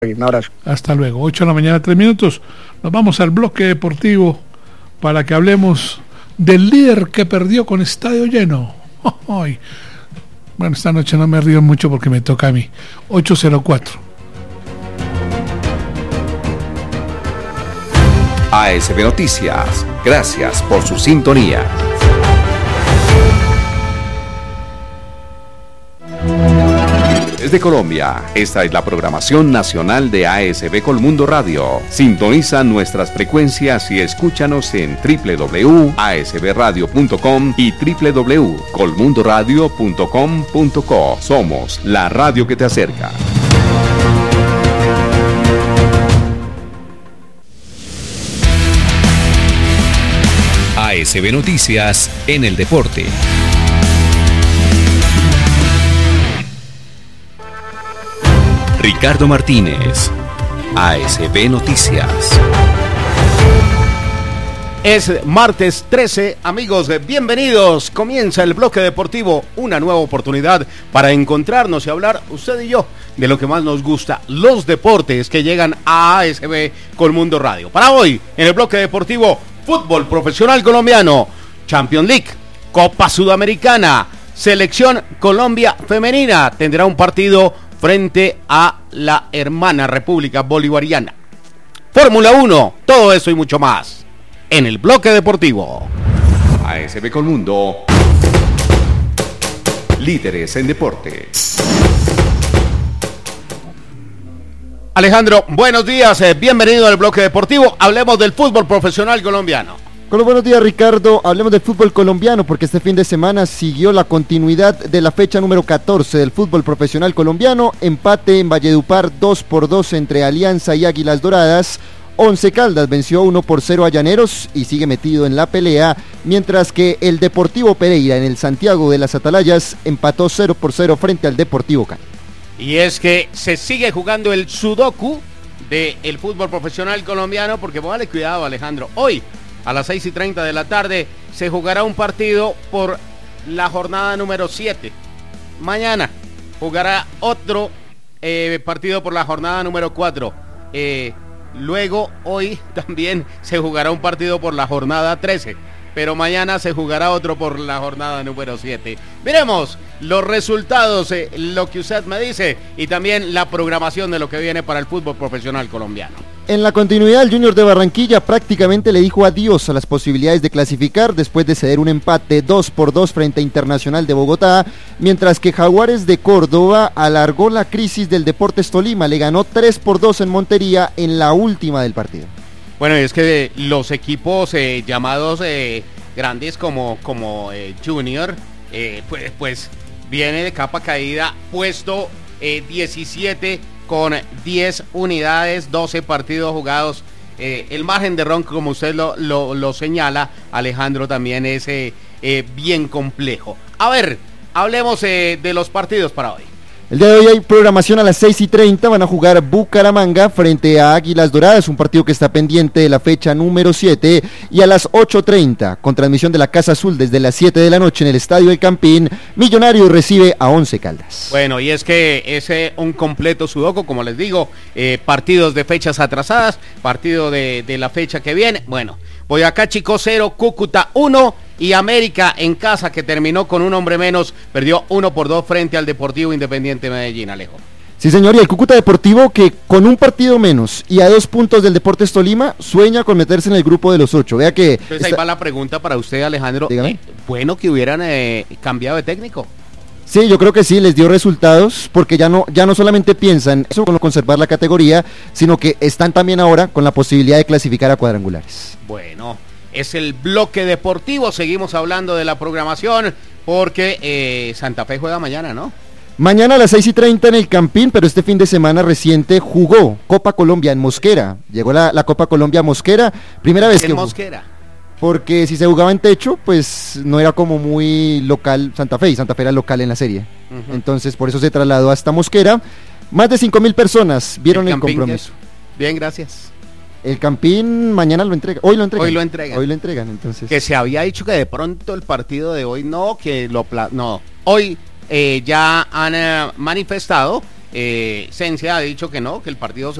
Un abrazo. Hasta luego. 8 de la mañana, 3 minutos. Nos vamos al bloque deportivo para que hablemos del líder que perdió con estadio lleno. Ay. Bueno, esta noche no me río mucho porque me toca a mí. 804. ASB Noticias. Gracias por su sintonía. Desde Colombia, esta es la programación nacional de ASB Colmundo Radio. Sintoniza nuestras frecuencias y escúchanos en www.asbradio.com y www.colmundoradio.com.co. Somos la radio que te acerca. ASB Noticias en el deporte. Ricardo Martínez, ASB Noticias. Es martes 13, amigos, bienvenidos. Comienza el bloque deportivo, una nueva oportunidad para encontrarnos y hablar, usted y yo, de lo que más nos gusta, los deportes que llegan a ASB Colmundo Radio. Para hoy, en el bloque deportivo, fútbol profesional colombiano, Champions League, Copa Sudamericana, Selección Colombia Femenina, tendrá un partido frente a la hermana República Bolivariana. Fórmula 1, todo eso y mucho más en el bloque deportivo. ASB Colmundo, líderes en deporte. Alejandro, buenos días, bienvenido al bloque deportivo. Hablemos del fútbol profesional colombiano. Con los buenos días, Ricardo. Hablemos del fútbol colombiano porque este fin de semana siguió la continuidad de la fecha número 14 del fútbol profesional colombiano. Empate en Valledupar 2-2 entre Alianza y Águilas Doradas. Once Caldas venció 1-0 a Llaneros y sigue metido en la pelea, mientras que el Deportivo Pereira en el Santiago de las Atalayas empató 0-0 frente al Deportivo Cali. Y es que se sigue jugando el sudoku del fútbol profesional colombiano porque póngale cuidado, Alejandro. Hoy a las 6:30 de la tarde se jugará un partido por la jornada número 7. Mañana jugará otro partido por la jornada número 4. Luego hoy también se jugará un partido por la jornada 13. Pero mañana se jugará otro por la jornada número 7. Veremos los resultados, lo que usted me dice, y también la programación de lo que viene para el fútbol profesional colombiano. En la continuidad, el Junior de Barranquilla prácticamente le dijo adiós a las posibilidades de clasificar después de ceder un empate 2-2 frente a Internacional de Bogotá, mientras que Jaguares de Córdoba alargó la crisis del Deportes Tolima, le ganó 3-2 en Montería en la última del partido. Bueno, es que los equipos llamados grandes como Junior, pues viene de capa caída, puesto 17 con 10 unidades, 12 partidos jugados. El margen de error, como usted lo señala, Alejandro, también es bien complejo. A ver, hablemos de los partidos para hoy. El día de hoy hay programación a las 6:30, van a jugar Bucaramanga frente a Águilas Doradas, un partido que está pendiente de la fecha número 7, y a las 8:30, con transmisión de la Casa Azul desde las 7 de la noche en el Estadio El Campín, Millonarios recibe a Once Caldas. Bueno, y es que es un completo sudoku, como les digo, partidos de fechas atrasadas, partido de la fecha que viene. Bueno, Boyacá Chico 0, Cúcuta 1, y América en casa, que terminó con un hombre menos, perdió 1-2 frente al Deportivo Independiente Medellín, Alejo. Sí, señor, y el Cúcuta Deportivo, que con un partido menos y a 2 puntos del Deportes Tolima, sueña con meterse en el grupo de los 8. Vea que... Entonces ahí va la pregunta para usted, Alejandro. Bueno que hubieran cambiado de técnico. Sí, yo creo que sí, les dio resultados, porque ya no solamente piensan eso con conservar la categoría, sino que están también ahora con la posibilidad de clasificar a cuadrangulares. Bueno, es el bloque deportivo, seguimos hablando de la programación, porque Santa Fe juega mañana, ¿no? Mañana a las 6:30 en el Campín, pero este fin de semana reciente jugó Copa Colombia en Mosquera. Llegó la Copa Colombia a Mosquera, primera vez que Mosquera. Porque si se jugaba en techo, pues no era como muy local Santa Fe, y Santa Fe era local en la serie. Entonces por eso se trasladó hasta Mosquera. Más de 5,000 personas vieron el compromiso. Bien, gracias. El Campín mañana lo entrega, hoy lo entregan. Hoy lo entregan, entonces. Que se había dicho que de pronto el partido de hoy hoy ya han manifestado Sense ha dicho que no, que el partido se